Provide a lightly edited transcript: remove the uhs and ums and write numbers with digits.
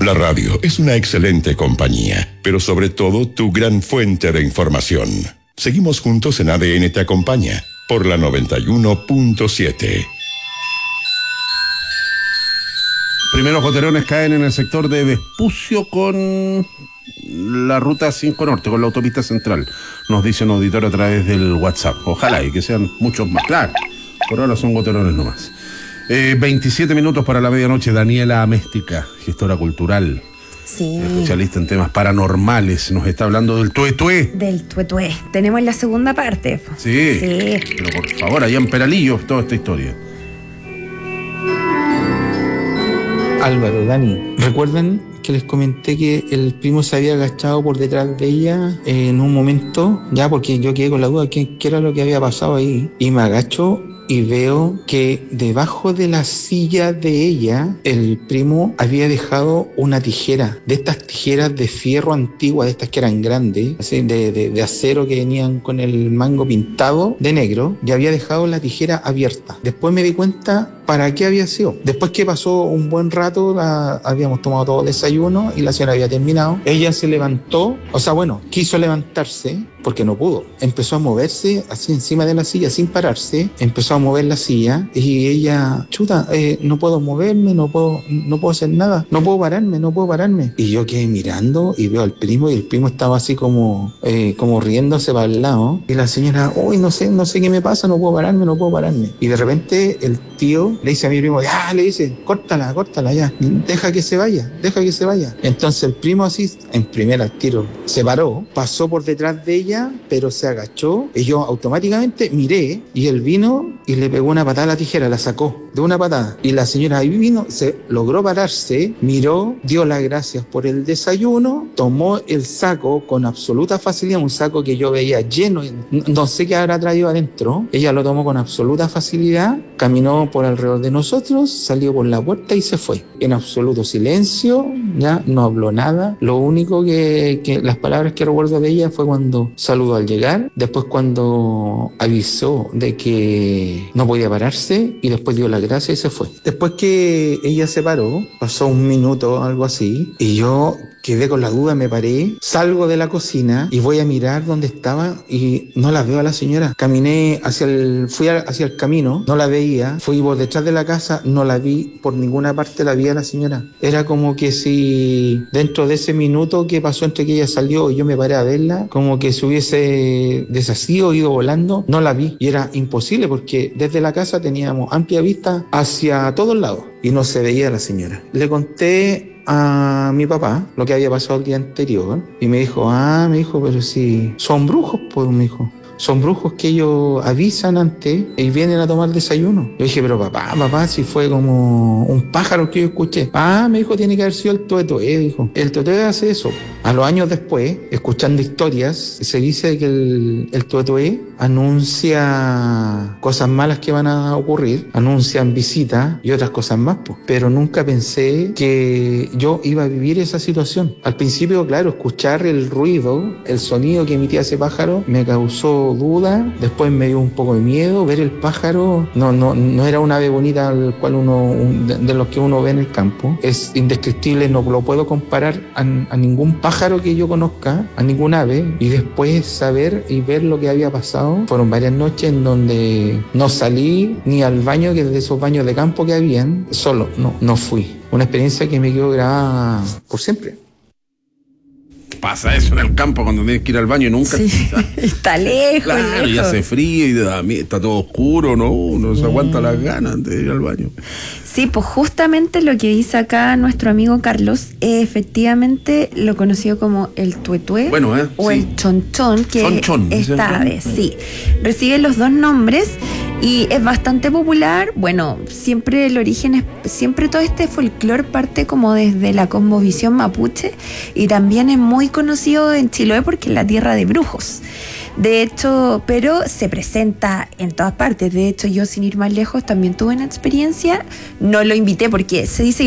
La radio es una excelente compañía, pero sobre todo tu gran fuente de información. Seguimos juntos en ADN Te Acompaña, por la 91.7. Primeros goterones caen en el sector de Vespucio con la ruta 5 Norte, con la autopista central. Nos dice un auditor a través del WhatsApp. Ojalá y que sean muchos más. Claro, por ahora son goterones nomás. 27 minutos para la medianoche. Daniela Améstica, gestora cultural. Sí. Especialista en temas paranormales. Nos está hablando del tuetué. Del tuetué. Tenemos la segunda parte. Sí. Pero por favor, allá en Peralillo, toda esta historia. Álvaro, Dani, ¿recuerdan que les comenté que el primo se había agachado por detrás de ella en un momento? Ya, porque yo quedé con la duda qué era lo que había pasado ahí. Y me agacho y veo que debajo de la silla de ella, el primo había dejado una tijera, de estas tijeras de fierro antigua, de estas que eran grandes, así de acero, que venían con el mango pintado de negro, y había dejado la tijera abierta. Después me di cuenta para qué había sido. Después que pasó un buen rato, habíamos tomado todo el desayuno y la señora había terminado. Ella se levantó, quiso levantarse porque no pudo. Empezó a moverse así encima de la silla sin pararse, empezó a mover la silla y ella, no puedo moverme, no puedo hacer nada, no puedo pararme. Y yo quedé mirando y veo al primo, y el primo estaba así como riéndose para el lado, y la señora, no sé qué me pasa, no puedo pararme. Y de repente el tío le dice a mi primo, córtala ya, deja que se vaya. Entonces el primo así, en primera al tiro, se paró, pasó por detrás de ella, pero se agachó, y yo automáticamente miré, y él vino y le pegó una patada a la tijera, la sacó de una patada, y la señora ahí vino, se logró pararse, miró, dio las gracias por el desayuno, tomó el saco con absoluta facilidad, un saco que yo veía lleno, no sé qué habrá traído adentro, ella lo tomó con absoluta facilidad, caminó por alrededor de nosotros, salió por la puerta y se fue, en absoluto silencio, ya no habló nada. Lo único que las palabras que recuerdo de ella fue cuando saludó al llegar, después cuando avisó de que no podía pararse, y después dio las gracias y se fue. Después que ella se paró, pasó un minuto, algo así, y yo quedé con la duda, me paré, salgo de la cocina y voy a mirar dónde estaba y no la veo a la señora. Fui hacia el camino, no la veía, fui por detrás de la casa, no la vi, por ninguna parte la vi a la señora. Era como que si dentro de ese minuto que pasó entre que ella salió y yo me paré a verla, como que se hubiese deshacido, ido volando, no la vi. Y era imposible porque desde la casa teníamos amplia vista hacia todos lados y no se veía a la señora. Le conté a mi papá lo que había pasado el día anterior y me dijo, pero si son brujos, pues, me dijo. Son brujos que ellos avisan antes y vienen a tomar desayuno. Yo dije, pero papá, si fue como un pájaro que yo escuché. Me dijo, tiene que haber sido el tuetué, dijo. El tuetué hace eso. A los años después, escuchando historias, se dice que el tuetué anuncia cosas malas que van a ocurrir, anuncian visitas y otras cosas más, pues. Pero nunca pensé que yo iba a vivir esa situación. Al principio, claro, escuchar el ruido, el sonido que emitía ese pájaro, me causó duda, después me dio un poco de miedo. Ver el pájaro no era un ave bonita al cual de los que uno ve en el campo, es indescriptible, no lo puedo comparar a ningún pájaro que yo conozca, a ningún ave. Y después saber y ver lo que había pasado, fueron varias noches en donde no salí ni al baño, que de esos baños de campo que habían, solo, no fui. Una experiencia que me quedó grabada por siempre. Pasa eso en el campo cuando tienes que ir al baño y nunca. Sí, está lejos. Claro, y hace frío y está todo oscuro, no se aguanta las ganas de ir al baño. Sí, pues justamente lo que dice acá nuestro amigo Carlos, efectivamente lo conocido como el tuetué o sí, el chonchón, que esta ave, sí, recibe los dos nombres y es bastante popular. Bueno, siempre el origen es, siempre todo este folclore parte como desde la cosmovisión mapuche, y también es muy conocido en Chiloé porque es la tierra de brujos. De hecho, pero se presenta en todas partes. De hecho, yo, sin ir más lejos, también tuve una experiencia. No lo invité porque se dice